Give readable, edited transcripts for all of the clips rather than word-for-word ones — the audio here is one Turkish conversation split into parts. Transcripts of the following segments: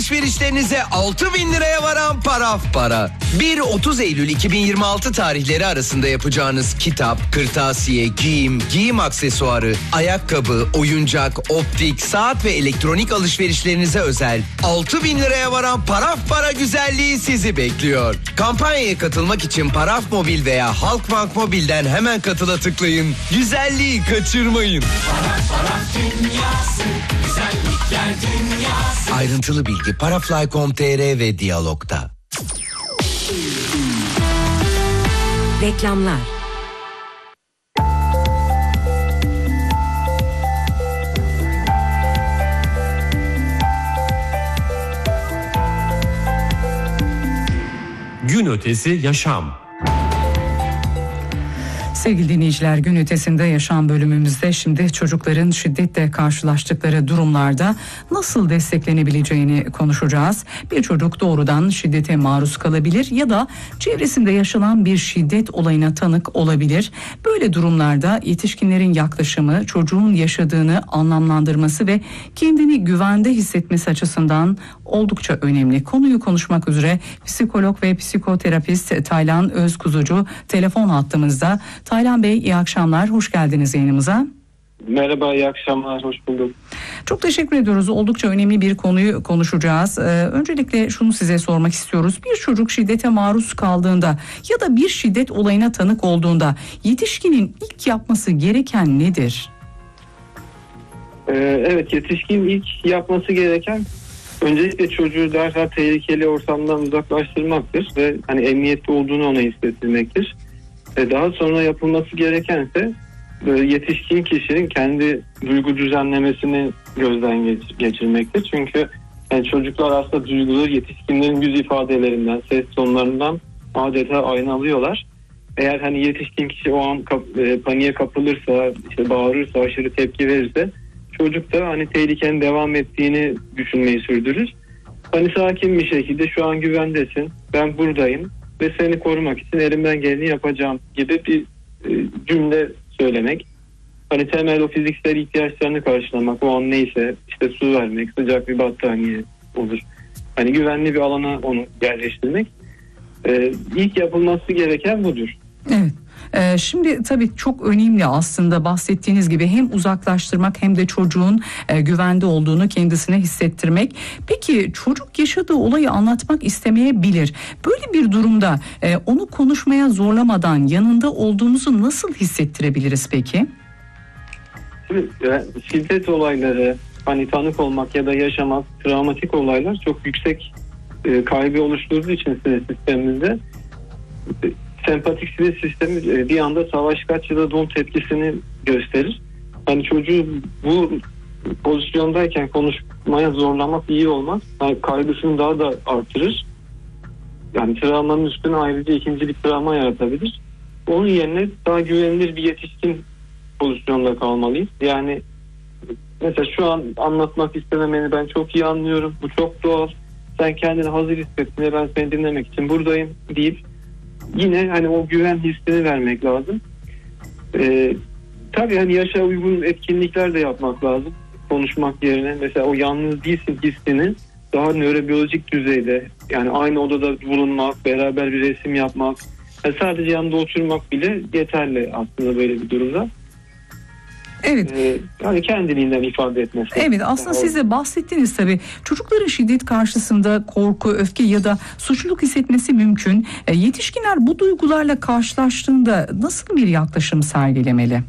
alışverişlerinize 6.000 liraya varan Paraf Para. 1-30 Eylül 2026 tarihleri arasında yapacağınız kitap, kırtasiye, giyim aksesuarı, ayakkabı, oyuncak, optik, saat ve elektronik alışverişlerinize özel 6.000 liraya varan Paraf Para güzelliği sizi bekliyor. Kampanyaya katılmak için Paraf Mobil veya Halkbank Mobil'den hemen katıla tıklayın. Güzelliği kaçırmayın. Paraf dünyası, güzellikler dünyası. Ayrıntılı bilgi parafly.com.tr ve Diyalog'da. Reklamlar. Gün ötesi yaşam. Sevgili dinleyiciler, gün ötesinde yaşam bölümümüzde şimdi çocukların şiddetle karşılaştıkları durumlarda nasıl desteklenebileceğini konuşacağız. Bir çocuk doğrudan şiddete maruz kalabilir ya da çevresinde yaşanan bir şiddet olayına tanık olabilir. Böyle durumlarda yetişkinlerin yaklaşımı çocuğun yaşadığını anlamlandırması ve kendini güvende hissetmesi açısından oldukça önemli. Konuyu konuşmak üzere psikolog ve psikoterapist Taylan Özkuzucu telefon hattımızda. Taylan Bey, iyi akşamlar, hoş geldiniz yayınımıza. Merhaba, iyi akşamlar, hoş bulduk. Çok teşekkür ediyoruz. Oldukça önemli bir konuyu konuşacağız. Öncelikle şunu size sormak istiyoruz. Bir çocuk şiddete maruz kaldığında ya da bir şiddet olayına tanık olduğunda yetişkinin ilk yapması gereken nedir? Evet, yetişkinin ilk yapması gereken öncelikle çocuğu derhal tehlikeli ortamdan uzaklaştırmaktır ve hani emniyette olduğunu ona hissettirmektir. Daha sonra yapılması gerekense yetişkin kişinin kendi duygu düzenlemesini gözden geçirmektir. Çünkü yani çocuklar aslında duyguları yetişkinlerin yüz ifadelerinden, ses tonlarından adeta aynalıyorlar. Eğer hani yetişkin kişi o an paniğe kapılırsa, işte bağırırsa, aşırı tepki verirse çocuk da hani tehlikenin devam ettiğini düşünmeyi sürdürür. Hani sakin bir şekilde şu an güvendesin, ben buradayım ve seni korumak için elimden geleni yapacağım gibi bir cümle söylemek. Hani temel o fiziksel ihtiyaçlarını karşılamak, o an neyse işte su vermek, sıcak bir battaniye olur. Hani güvenli bir alana onu yerleştirmek. İlk yapılması gereken budur. Evet. Şimdi tabii çok önemli aslında bahsettiğiniz gibi hem uzaklaştırmak hem de çocuğun güvende olduğunu kendisine hissettirmek. Peki çocuk yaşadığı olayı anlatmak istemeyebilir. Böyle bir durumda onu konuşmaya zorlamadan yanında olduğumuzu nasıl hissettirebiliriz peki? Şimdi, şiddet olayları, hani tanık olmak ya da yaşamak, travmatik olaylar çok yüksek kaygı oluşturduğu için sinir sistemimizde sempatik sinir sistemi bir anda savaş kaç ya da don tepkisini gösterir. Hani çocuğu bu pozisyondayken konuşmaya zorlamak iyi olmaz. Yani kaygısını daha da artırır. Yani travmanın üstüne ayrıca ikinci bir travma yaratabilir. Onun yerine daha güvenilir bir yetişkin pozisyonda kalmalıyız. Yani mesela şu an anlatmak istememeni ben çok iyi anlıyorum. Bu çok doğal. Sen kendini hazır hissettiğinde ben seni dinlemek için buradayım deyip yine hani o güven hissini vermek lazım. Tabii hani yaşa uygun etkinlikler de yapmak lazım. Konuşmak yerine mesela o yalnız değilsin hissini daha nörobiyolojik düzeyde, yani aynı odada bulunmak, beraber bir resim yapmak, yani sadece yanında oturmak bile yeterli aslında böyle bir durumda. Evet. Yani kendiliğinden ifade etmesi. Evet, aslında siz de bahsettiniz tabii. Çocukların şiddet karşısında korku, öfke ya da suçluluk hissetmesi mümkün. Yetişkinler bu duygularla karşılaştığında nasıl bir yaklaşım sergilemeli?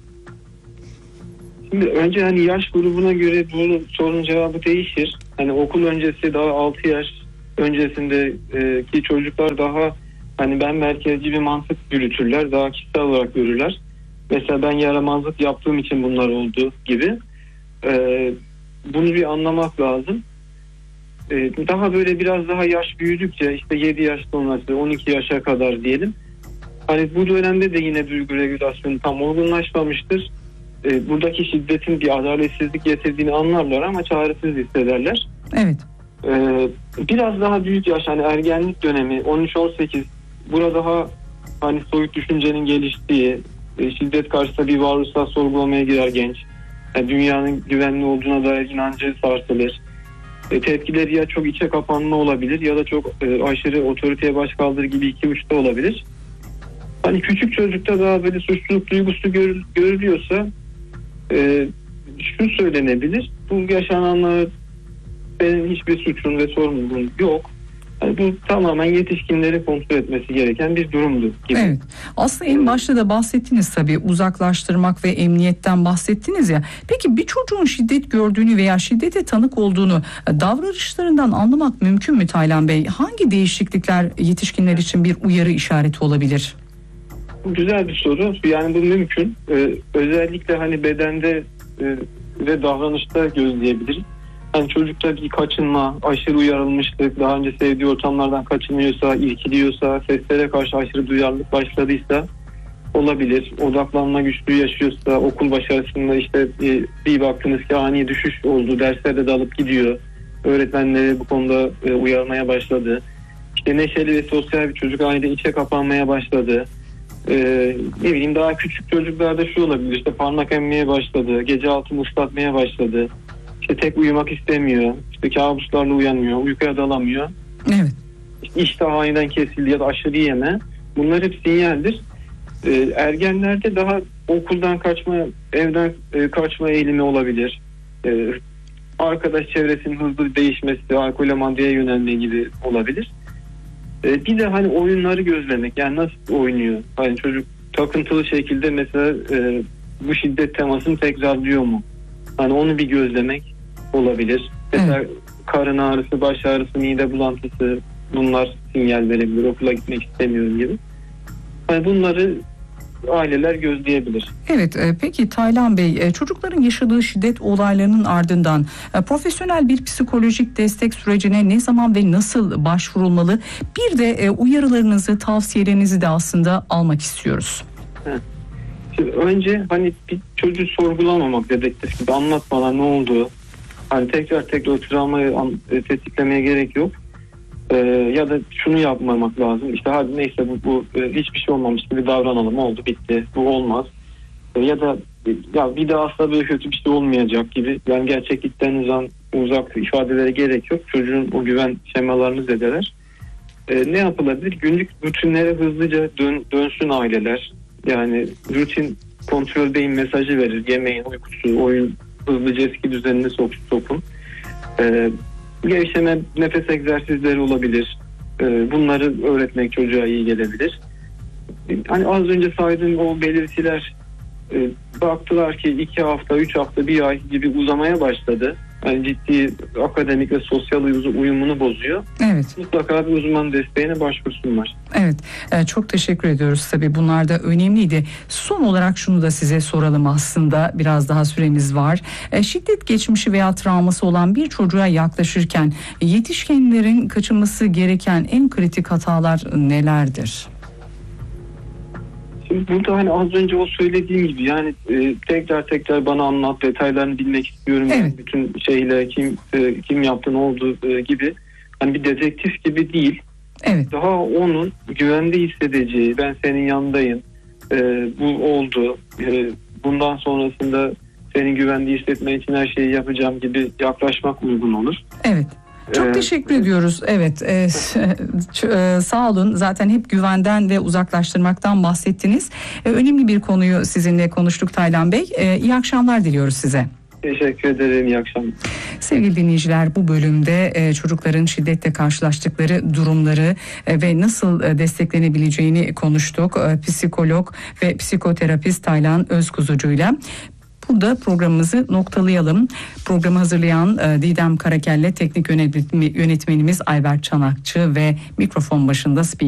Şimdi önce hani yaş grubuna göre bu sorunun cevabı değişir. Hani okul öncesi daha 6 yaş öncesindeki çocuklar daha hani ben merkezci bir mantık yürütürler, daha kişisel olarak görürler. Mesela ben yaramazlık yaptığım için bunlar oldu gibi. Bunu bir anlamak lazım. Daha böyle biraz daha yaş büyüdükçe işte 7 yaş sonrası 12 yaşa kadar diyelim. Hani bu dönemde de yine duygu regülasyonu tam olgunlaşmamıştır. Buradaki şiddetin bir adaletsizlik getirdiğini anlarlar ama çaresiz hissederler. Evet. Biraz daha büyük yaş hani ergenlik dönemi 13-18 burada daha hani soyut düşüncenin geliştiği, şiddet karşısında bir varoluşsal sorgulamaya girer genç. Yani dünyanın güvenli olduğuna dair inancı sarsılır. tepkileri ya çok içe kapanma olabilir ya da çok aşırı otoriteye başkaldırı gibi iki uçta olabilir. Hani küçük çocukta daha böyle suçluluk duygusu görülüyorsa şu söylenebilir: bu yaşananlar benim hiçbir suçum ve sorumluluğum yok. Yani bu tamamen yetişkinlerin kontrol etmesi gereken bir durumdu gibi. Evet. Aslında en başta da bahsettiniz tabii, uzaklaştırmak ve emniyetten bahsettiniz ya. Peki bir çocuğun şiddet gördüğünü veya şiddete tanık olduğunu davranışlarından anlamak mümkün mü Taylan Bey? Hangi değişiklikler yetişkinler için bir uyarı işareti olabilir? Güzel bir soru. Yani bu mümkün. Özellikle hani bedende ve davranışta gözleyebiliriz. Yani çocukta bir kaçınma, aşırı uyarılmışlık, daha önce sevdiği ortamlardan kaçınıyorsa, irkiliyorsa, seslere karşı aşırı duyarlılık başladıysa olabilir. Odaklanma güçlüğü yaşıyorsa, okul başarısında işte bir baktınız ki ani düşüş oldu, derslerde dalıp gidiyor. Öğretmenleri bu konuda uyarmaya başladı. İşte neşeli ve sosyal bir çocuk aniden içe kapanmaya başladı. Ne bileyim, daha küçük çocuklarda şu olabilir: işte parmak emmeye başladı, gece altını ıslatmaya başladı, işte tek uyumak istemiyor, işte kabuslarla uyanıyor, uykuya dalamıyor, Evet. işte iştah aniden kesildi ya da aşırı yeme, bunlar hep sinyaldir. Ergenlerde daha okuldan kaçma, evden kaçma eğilimi olabilir. Arkadaş çevresinin hızlı değişmesi, alkole, maddeye yönelme gibi olabilir. Bir de hani oyunları gözlemek, yani nasıl oynuyor? Hani çocuk takıntılı şekilde mesela bu şiddet temasını tekrarlıyor mu? Hani onu bir gözlemek olabilir. Mesela karın ağrısı, baş ağrısı, mide bulantısı, bunlar sinyal verebilir. Okula gitmek istemiyorum gibi. Hani bunları aileler gözleyebilir. Evet, peki Taylan Bey, çocukların yaşadığı şiddet olaylarının ardından profesyonel bir psikolojik destek sürecine ne zaman ve nasıl başvurulmalı? Bir de uyarılarınızı, tavsiyelerinizi de aslında almak istiyoruz. Şimdi önce hani bir çocuğu sorgulamamak, dedektif gibi anlat bana ne oldu. Hani tekrar travmayı tetiklemeye gerek yok. Ya da şunu yapmamak lazım: İşte hadi neyse bu hiçbir şey olmamış gibi davranalım, oldu bitti, bu olmaz. Ya da ya bir daha asla böyle kötü bir şey olmayacak gibi, yani gerçeklikten uzak ifadelere gerek yok. Çocuğun o güven şemalarını zedeler. Ne yapılabilir? Günlük rutinlere hızlıca dönsün aileler. Yani rutin kontroldeyim mesajı verir. Yemeğin, uykusu, oyun, hızlıca eski düzenine sokun. Gevşeme, nefes egzersizleri olabilir. Bunları öğretmek çocuğa iyi gelebilir. Hani az önce saydığım o belirtiler baktılar ki 2 hafta, 3 hafta, 1 ay gibi uzamaya başladı. Yani ciddi akademik ve sosyal uyumunu bozuyor. Evet. Mutlaka bir uzman desteğine başvursunlar. Evet, çok teşekkür ediyoruz. Tabii bunlar da önemliydi. Son olarak şunu da size soralım aslında, biraz daha süremiz var. Şiddet geçmişi veya travması olan bir çocuğa yaklaşırken yetişkinlerin kaçınması gereken en kritik hatalar nelerdir? Şimdi burada hani az önce o söylediğim gibi, yani tekrar bana anlat, detaylarını bilmek istiyorum. Evet. Yani bütün şeyle kim yaptı, ne oldu gibi. Hani bir dedektif gibi değil. Evet. Daha onun güvende hissedeceği, ben senin yanındayım, bu oldu, bundan sonrasında senin güvende hissetmen için her şeyi yapacağım gibi yaklaşmak uygun olur. Evet. Çok teşekkür ediyoruz. Evet, sağ olun. Zaten hep güvenden ve uzaklaştırmaktan bahsettiniz. Önemli bir konuyu sizinle konuştuk Taylan Bey. İyi akşamlar diliyoruz size. Teşekkür ederim. İyi akşamlar. Sevgili dinleyiciler, bu bölümde çocukların şiddetle karşılaştıkları durumları ve nasıl desteklenebileceğini konuştuk. Psikolog ve psikoterapist Taylan Özkuzucu'yla. Burada programımızı noktalayalım. Programı hazırlayan Didem Karakel'le teknik yönetmenimiz Ayberk Çanakçı ve mikrofon başında